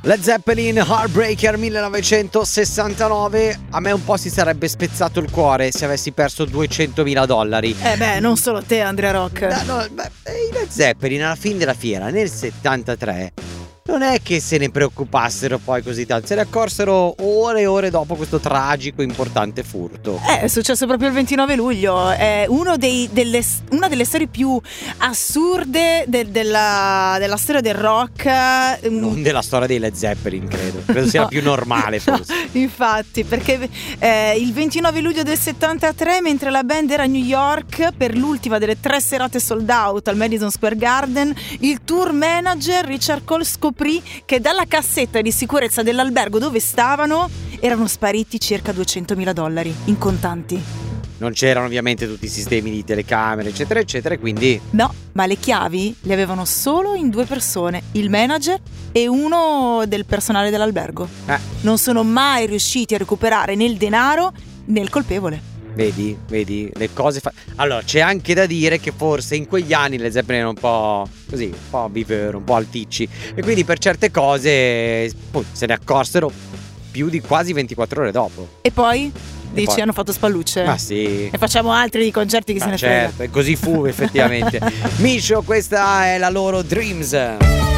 Led Zeppelin, Heartbreaker 1969. A me un po' si sarebbe spezzato il cuore se avessi perso $200.000. Non solo te, Andrea Rock. I Led Zeppelin alla fine della fiera nel 73 non è che se ne preoccupassero poi così tanto, se ne accorsero ore e ore dopo questo tragico importante furto. È successo proprio il 29 luglio. È una delle storie più assurde della storia del rock. Non della storia dei Led Zeppelin, credo sia la più normale forse. No, infatti, perché il 29 luglio del 73, mentre la band era a New York per l'ultima delle 3 serate sold out al Madison Square Garden, il tour manager Richard Cole scoprì che dalla cassetta di sicurezza dell'albergo dove stavano erano spariti circa $200.000 in contanti. Non c'erano ovviamente tutti i sistemi di telecamere eccetera eccetera, quindi no, ma le chiavi le avevano solo in 2 persone, il manager e uno del personale dell'albergo. Non sono mai riusciti a recuperare né il denaro né il colpevole. Vedi, le cose Allora, c'è anche da dire che forse in quegli anni le Zeppelin erano un po' così, un po' bivero, un po' alticci, e quindi per certe cose se ne accorsero più di quasi 24 ore dopo. E poi? Dici, hanno fatto spallucce? Ma sì. E facciamo altri di concerti che se ne frega. Certo, e così fu effettivamente. Misho, questa è la loro Dreams.